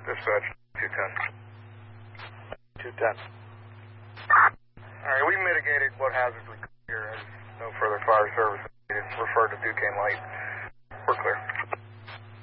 Dispatch 210. 210. All right, we mitigated what hazards we could here. No further fire service needed. Referred to Duquesne Light. We're clear.